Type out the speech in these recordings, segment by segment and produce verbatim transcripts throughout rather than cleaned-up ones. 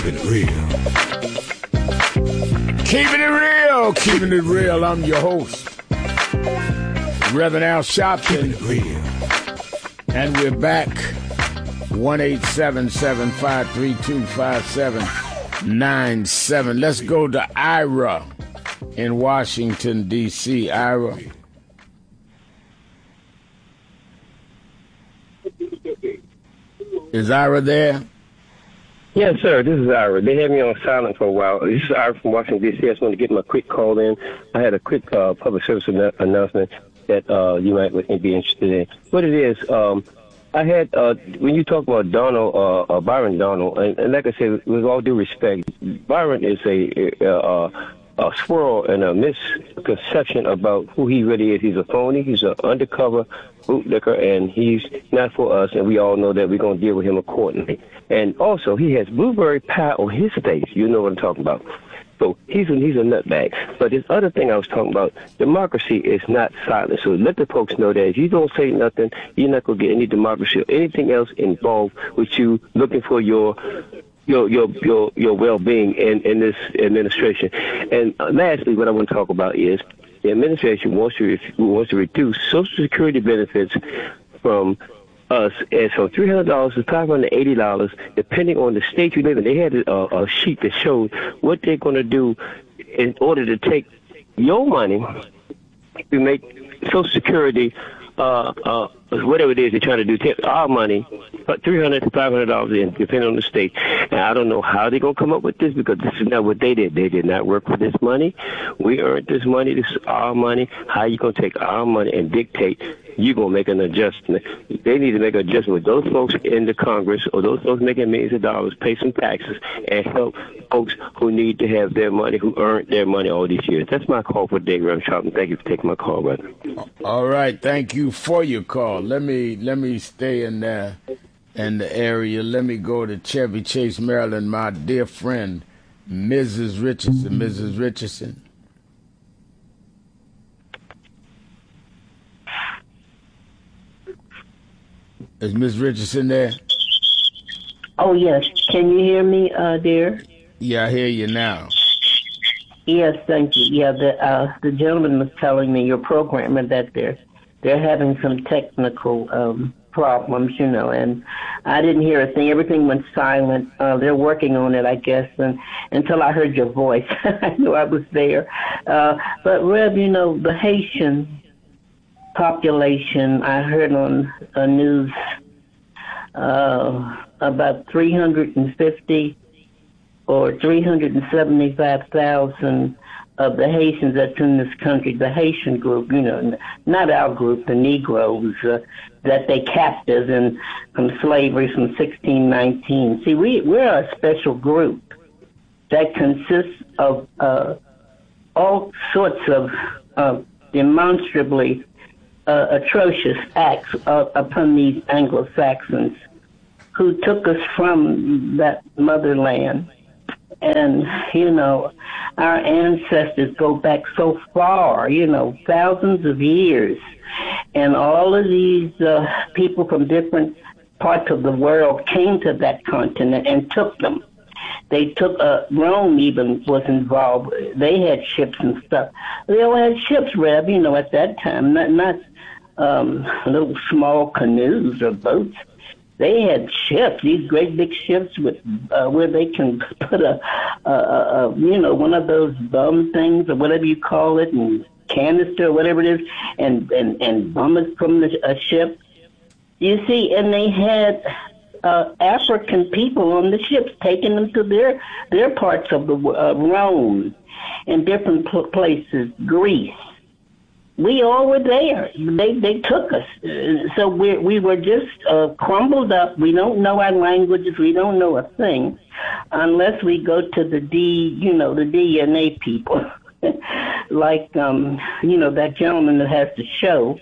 Keeping it real. Keeping it real. Keeping it real. I'm your host, Reverend Al Sharpton. Real. And we're back. one eight seven seven, five three two, five seven nine seven. Let's go to Ira in Washington, D C Ira. Is Ira there? Yes, sir. This is Ira. They had me on silent for a while. This is Ira from Washington, D C I just want to get my quick call in. I had a quick uh, public service an- announcement that uh, you might be interested in. What it is, um, I had, uh, when you talk about Donald, uh, uh, Byron Donald, and, and like I said, with all due respect, Byron is a, uh, a swirl and a misconception about who he really is. He's a phony. He's an undercover bootlicker, and he's not for us, and we all know that we're going to deal with him accordingly. And also, he has blueberry pie on his face. You know what I'm talking about. So he's a, he's a nutbag. But this other thing I was talking about, democracy is not silent. So let the folks know that if you don't say nothing, you're not going to get any democracy or anything else involved with you looking for your your your your, your well-being in, in this administration. And uh, lastly, what I want to talk about is the administration wants to wants to reduce Social Security benefits from us as from three hundred dollars to five hundred eighty dollars, depending on the state you live in. They had a, a sheet that showed what they're going to do in order to take your money to make Social Security, uh, uh, whatever it is they're trying to do, take our money, three hundred dollars to five hundred dollars in, depending on the state. And I don't know how they're going to come up with this, because this is not what they did. They did not work for this money. We earned this money. This is our money. How you going to take our money and dictate you're going to make an adjustment? They need to make an adjustment with those folks in the Congress or those folks making millions of dollars, pay some taxes, and help folks who need to have their money, who earned their money all these years. That's my call for today, Reverend Sharpton. Thank you for taking my call, brother. All right. Thank you for your call. Let me let me stay in there in the area. Let me go to Chevy Chase, Maryland. My dear friend, Missus Richardson. Missus Richardson. Is Miss Richardson there? Oh, yes. Can you hear me, uh, dear? Yeah, I hear you now. Yes, thank you. Yeah, the uh, the gentleman was telling me, your programmer, that they're, they're having some technical um, problems, you know, and I didn't hear a thing. Everything went silent. Uh, they're working on it, I guess, and until I heard your voice. I knew I was there. Uh, but, Rev, you know, the Haitian population, I heard on a news uh, about three hundred fifty or three hundred seventy-five thousand of the Haitians that's in this country, the Haitian group, you know, not our group, the Negroes, uh, that they captive in from slavery from sixteen nineteen. See, we, we're a special group that consists of uh, all sorts of uh, demonstrably Uh, atrocious acts uh, upon these Anglo-Saxons who took us from that motherland. And, you know, our ancestors go back so far, you know, thousands of years. And all of these uh, people from different parts of the world came to that continent and took them. They took, uh, Rome even was involved. They had ships and stuff. They all had ships, Rev, you know, at that time, not, not um, little small canoes or boats. They had ships, these great big ships with uh, where they can put a, a, a, you know, one of those bum things or whatever you call it, and canister or whatever it is, and, and, and bum it from the, a ship. You see, and they had uh, African people on the ships taking them to their, their parts of the uh, Rome and different pl- places, Greece. We all were there. They they took us. So we we were just uh, crumbled up. We don't know our languages. We don't know a thing unless we go to the D, you know, the D N A people, like, um, you know, that gentleman that has the show.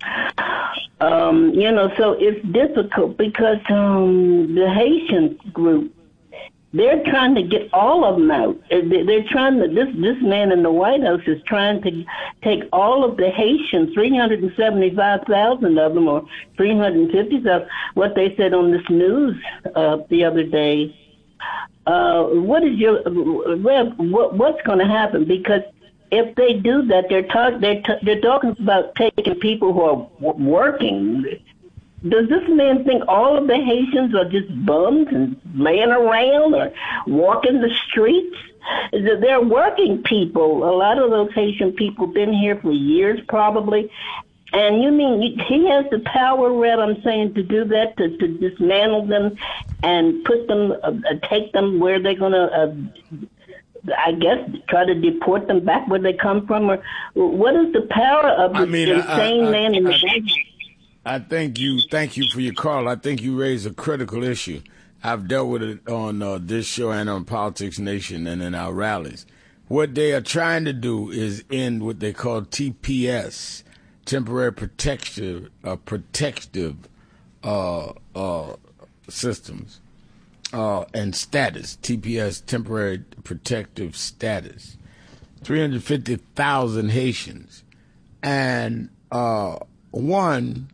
Um, you know, so it's difficult because um, the Haitian group, they're trying to get all of them out. They're trying to, this, this man in the White House is trying to take all of the Haitians, three hundred seventy-five thousand of them, or three hundred fifty thousand, what they said on this news uh, the other day, uh, what is your Rev? What, what's going to happen? Because if they do that, they're talk they're t- they're talking about taking people who are w- working. Does this man think all of the Haitians are just bums and laying around or walking the streets? They're working people. A lot of those Haitian people been here for years, probably. And you mean he has the power, Red, I'm saying, to do that, to, to dismantle them and put them, uh, take them where they're going to, uh, I guess, try to deport them back where they come from? Or what is the power of this I mean, insane I, I, man in the I, I think you, thank you for your call. I think you raise a critical issue. I've dealt with it on uh, this show and on Politics Nation and in our rallies. What they are trying to do is end what they call T P S, temporary protective, uh, protective uh, uh, systems uh, and status. T P S, temporary protective status. three hundred fifty thousand Haitians. And uh, one,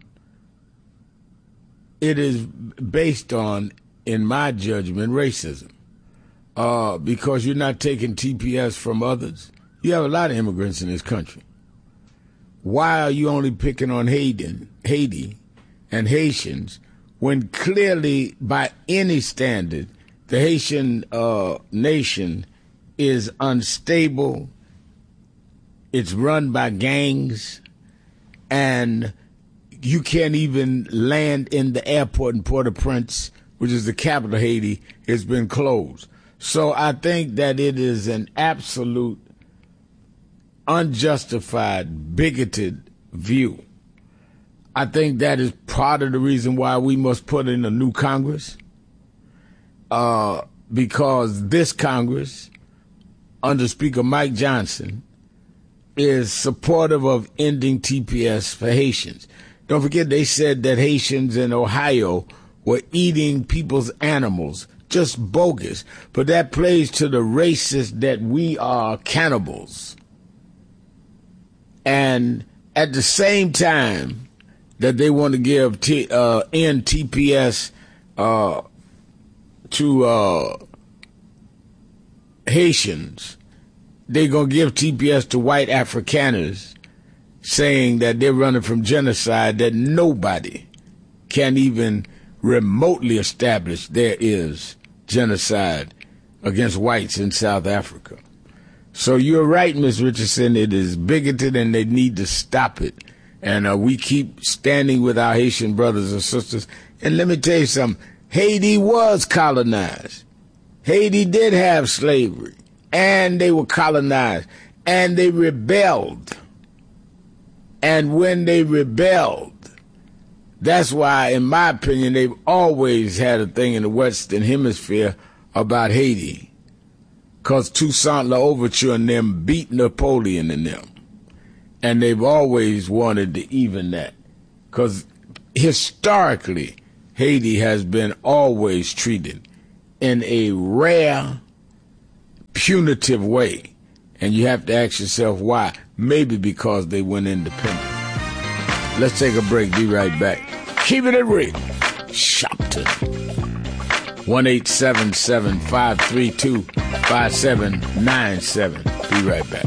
it is based on, in my judgment, racism. Uh, because you're not taking T P S from others. You have a lot of immigrants in this country. Why are you only picking on Haiti, Haiti and Haitians when clearly, by any standard, the Haitian uh, nation is unstable, it's run by gangs, and you can't even land in the airport in Port-au-Prince, which is the capital of Haiti. It's been closed. So I think that it is an absolute unjustified, bigoted view. I think that is part of the reason why we must put in a new Congress, uh, because this Congress, under Speaker Mike Johnson, is supportive of ending T P S for Haitians. Don't forget they said that Haitians in Ohio were eating people's animals. Just bogus. But that plays to the racist that we are cannibals. And at the same time that they want to give T, uh, end T P S uh, to uh, Haitians, they're going to give T P S to white Afrikaners, saying that they're running from genocide that nobody can even remotely establish there is genocide against whites in South Africa. So you're right, Miz Richardson. It is bigoted, and they need to stop it. And uh, we keep standing with our Haitian brothers and sisters. And let me tell you something. Haiti was colonized. Haiti did have slavery, and they were colonized, and they rebelled. And when they rebelled, that's why, in my opinion, they've always had a thing in the Western Hemisphere about Haiti. Because Toussaint L'Ouverture and them beat Napoleon and them. And they've always wanted to even that. Because historically, Haiti has been always treated in a rare, punitive way. And you have to ask yourself why. Maybe because they went independent. Let's take a break. Be right back. Keep it at real. Shopton. one eight seven seven, five three two, five seven nine seven. Be right back.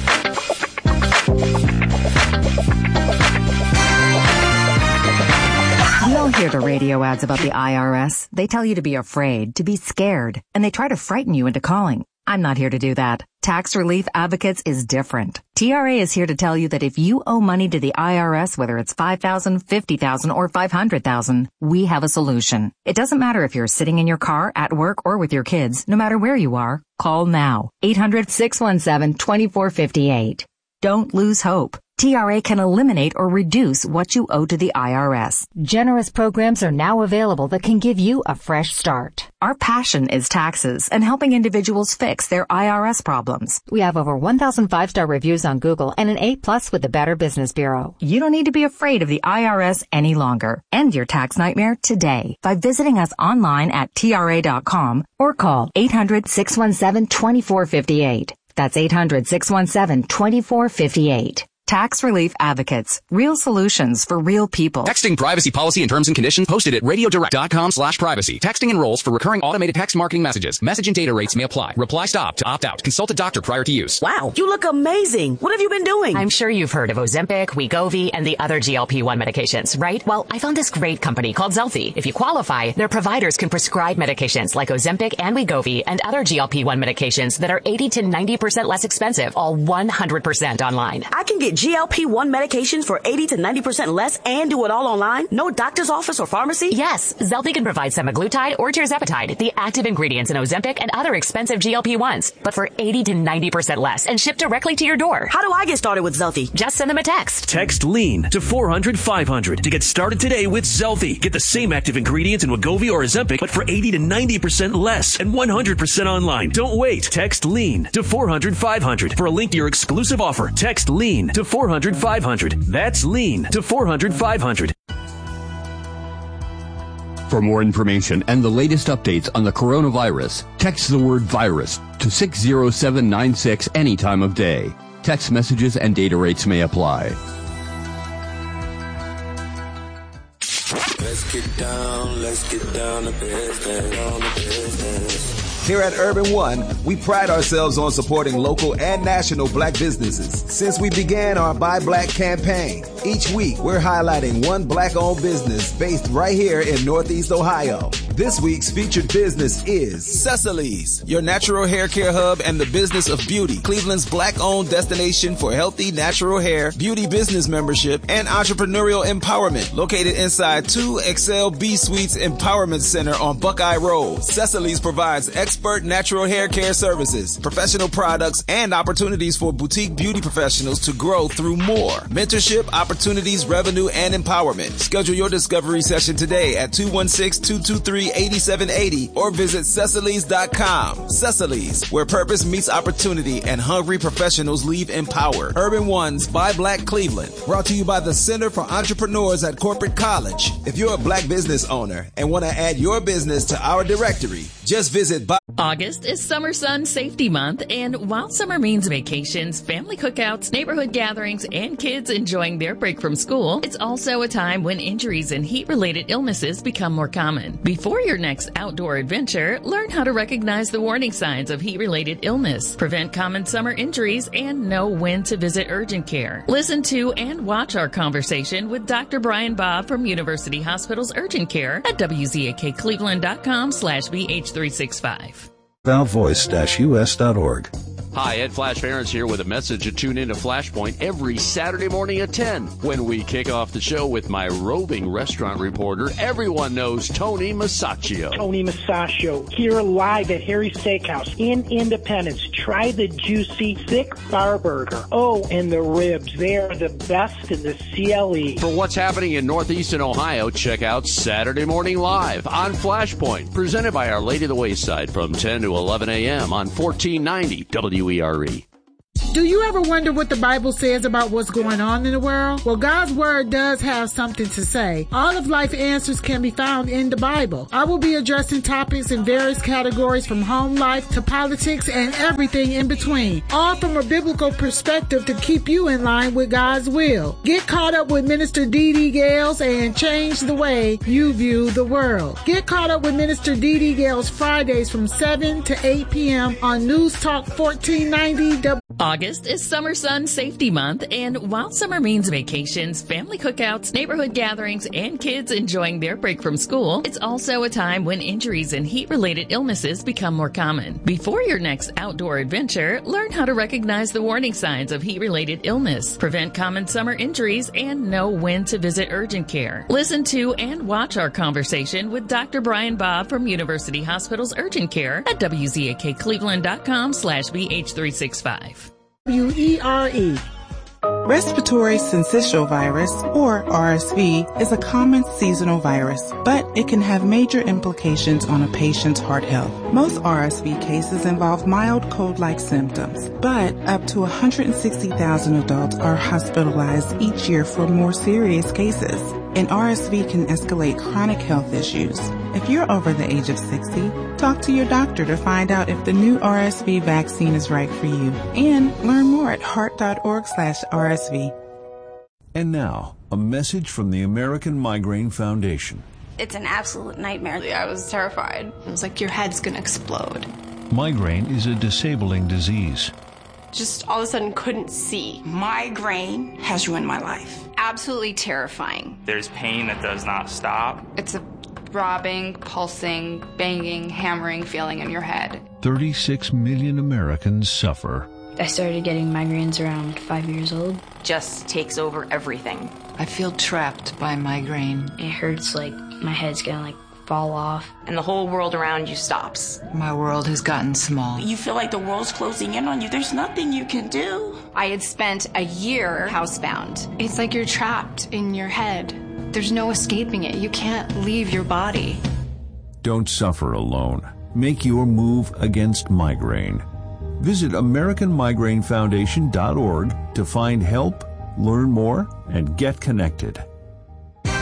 We all hear the radio ads about the I R S. They tell you to be afraid, to be scared, and they try to frighten you into calling. I'm not here to do that. Tax Relief Advocates is different. T R A is here to tell you that if you owe money to the I R S, whether it's five thousand dollars, fifty thousand dollars, or five hundred thousand dollars, we have a solution. It doesn't matter if you're sitting in your car, at work, or with your kids. No matter where you are, call now. eight hundred, six one seven, two four five eight. Don't lose hope. T R A can eliminate or reduce what you owe to the I R S. Generous programs are now available that can give you a fresh start. Our passion is taxes and helping individuals fix their I R S problems. We have over one thousand five-star reviews on Google and an A plus with the Better Business Bureau. You don't need to be afraid of the I R S any longer. End your tax nightmare today by visiting us online at T R A dot com or call eight hundred, six one seven, two four five eight. That's eight hundred, six one seven, two four five eight. Tax Relief Advocates. Real solutions for real people. Texting privacy policy and terms and conditions posted at radiodirect.com slash privacy. Texting enrolls for recurring automated text marketing messages. Message and data rates may apply. Reply stop to opt out. Consult a doctor prior to use. Wow, you look amazing. What have you been doing? I'm sure you've heard of Ozempic, Wegovy, and the other G L P one medications, right? Well, I found this great company called Zelfie. If you qualify, their providers can prescribe medications like Ozempic and Wegovy and other G L P one medications that are eighty to ninety percent less expensive, all one hundred percent online. I can get G L P one medications for eighty to ninety percent less and do it all online? No doctor's office or pharmacy? Yes, Zelfie can provide semaglutide or tirzepatide, the active ingredients in Ozempic and other expensive G L P ones, but for eighty to ninety percent less and shipped directly to your door. How do I get started with Zelfie? Just send them a text. Text LEAN to four hundred five hundred to get started today with Zelfie. Get the same active ingredients in Wegovy or Ozempic, but for eighty to ninety percent less and one hundred percent online. Don't wait. Text LEAN to four hundred five hundred for a link to your exclusive offer. Text LEAN to four hundred five hundred. That's LEAN to four hundred five hundred. For more information and the latest updates on the coronavirus, text the word virus to six zero seven nine six any time of day. Text messages and data rates may apply. Let's get down, let's get down to business, down to business. Here at Urban One, we pride ourselves on supporting local and national black businesses. Since we began our Buy Black campaign, each week we're highlighting one black-owned business based right here in Northeast Ohio. This week's featured business is Cecily's, your natural hair care hub and the business of beauty. Cleveland's black-owned destination for healthy natural hair, beauty business membership, and entrepreneurial empowerment. Located inside two Excel B Suites Empowerment Center on Buckeye Road, Cecily's provides expert natural hair care services, professional products, and opportunities for boutique beauty professionals to grow through more. Mentorship, opportunities, revenue, and empowerment. Schedule your discovery session today at two one six, two two three, eight seven eight zero or visit Cecilys dot com. Cecilys, where purpose meets opportunity and hungry professionals leave empowered. Urban One's Buy Black Cleveland. Brought to you by the Center for Entrepreneurs at Corporate College. If you're a black business owner and want to add your business to our directory, just visit Buy- August is Summer Sun Safety Month, and while summer means vacations, family cookouts, neighborhood gatherings, and kids enjoying their break from school, it's also a time when injuries and heat-related illnesses become more common. Before your next outdoor adventure, learn how to recognize the warning signs of heat-related illness, prevent common summer injuries, and know when to visit urgent care. Listen to and watch our conversation with Doctor Brian Bob from University Hospital's Urgent Care at W Z A K Cleveland dot com slash B H three sixty-five. val voice dash U S dot org. Hi, Ed Flash Ferentz here with a message to tune in to Flashpoint every Saturday morning at ten when we kick off the show with my roving restaurant reporter. Everyone knows Tony Masaccio. Tony Masaccio here live at Harry's Steakhouse in Independence. Try the juicy, thick bar burger. Oh, and the ribs. They are the best in the C L E. For what's happening in Northeastern Ohio, check out Saturday Morning Live on Flashpoint, presented by Our Lady of the Wayside from ten to eleven a.m. on fourteen ninety W E R E. Do you ever wonder what the Bible says about what's going on in the world? Well, God's Word does have something to say. All of life answers can be found in the Bible. I will be addressing topics in various categories from home life to politics and everything in between, all from a biblical perspective to keep you in line with God's will. Get caught up with Minister Dee Dee Gales and change the way you view the world. Get caught up with Minister Dee Dee Gales Fridays from seven to eight p.m. on News Talk fourteen ninety W. August is Summer Sun Safety Month, and while summer means vacations, family cookouts, neighborhood gatherings, and kids enjoying their break from school, it's also a time when injuries and heat-related illnesses become more common. Before your next outdoor adventure, learn how to recognize the warning signs of heat-related illness, prevent common summer injuries, and know when to visit urgent care. Listen to and watch our conversation with Doctor Brian Bob from University Hospital's Urgent Care at W Z A K Cleveland dot com slash B H three sixty-five. W E R E. Respiratory syncytial virus, or R S V, is a common seasonal virus, but it can have major implications on a patient's heart health. Most R S V cases involve mild cold-like symptoms, but up to one hundred sixty thousand adults are hospitalized each year for more serious cases. And R S V can escalate chronic health issues. If you're over the age of sixty, talk to your doctor to find out if the new R S V vaccine is right for you. And learn more at heart dot org slash R S V. S V. And now, a message from the American Migraine Foundation. It's an absolute nightmare. I was terrified. It was like your head's going to explode. Migraine is a disabling disease. Just all of a sudden couldn't see. Migraine has ruined my life. Absolutely terrifying. There's pain that does not stop. It's a throbbing, pulsing, banging, hammering feeling in your head. thirty-six million Americans suffer. I started getting migraines around five years old. Just takes over everything. I feel trapped by migraine. It hurts like my head's gonna like fall off. And the whole world around you stops. My world has gotten small. You feel like the world's closing in on you. There's nothing you can do. I had spent a year housebound. It's like you're trapped in your head. There's no escaping it. You can't leave your body. Don't suffer alone. Make your move against migraine. Visit American Migraine Foundation dot org to find help, learn more, and get connected.